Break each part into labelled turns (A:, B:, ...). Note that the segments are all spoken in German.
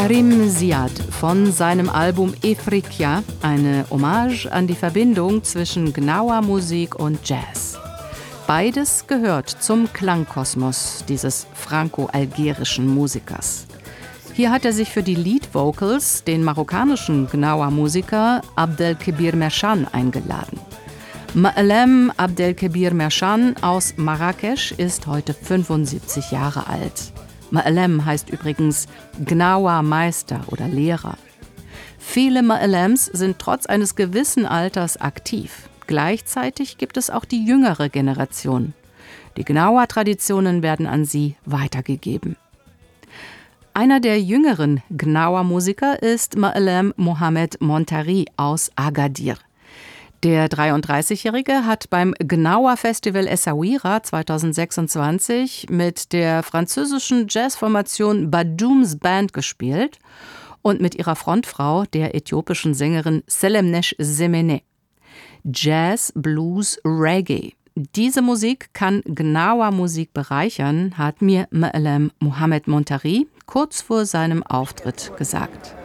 A: Karim Ziad von seinem Album Efrikia, eine Hommage an die Verbindung zwischen Gnawa-Musik und Jazz. Beides gehört zum Klangkosmos dieses franco-algerischen Musikers. Hier hat er sich für die Lead-Vocals den marokkanischen Gnawa-Musiker Abdelkebir Merchan eingeladen. Ma'alem Abdelkebir Merchan aus Marrakesch ist heute 75 Jahre alt. Ma'alem heißt übrigens Gnawa-Meister oder Lehrer. Viele Ma'alems sind trotz eines gewissen Alters aktiv. Gleichzeitig gibt es auch die jüngere Generation. Die Gnawa-Traditionen werden an sie weitergegeben. Einer der jüngeren Gnawa-Musiker ist Ma'alem Mohamed Montari aus Agadir. Der 33-Jährige hat beim Gnawa-Festival Essaouira 2026 mit der französischen Jazzformation Badooms Band gespielt und mit ihrer Frontfrau, der äthiopischen Sängerin Selemnesh Semene. Jazz, Blues, Reggae. Diese Musik kann Gnawa-Musik bereichern, hat mir Ma'alem Mohamed Montari kurz vor seinem Auftritt gesagt.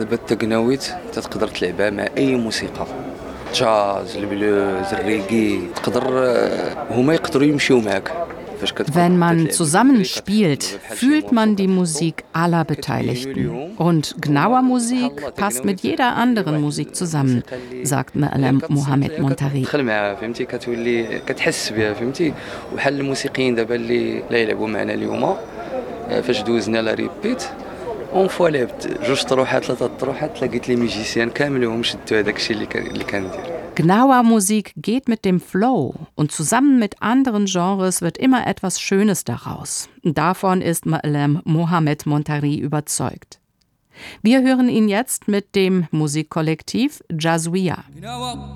A: Wenn man zusammen spielt, fühlt man die Musik aller Beteiligten. Und Gnawa-Musik passt mit jeder anderen Musik zusammen, sagt Ma'alem Mohamed Montari. Gnawa-Musik geht mit dem Flow und zusammen mit anderen Genres wird immer etwas Schönes daraus. Davon ist Ma'alem Mohamed Montari überzeugt. Wir hören ihn jetzt mit dem Musikkollektiv Jazouia.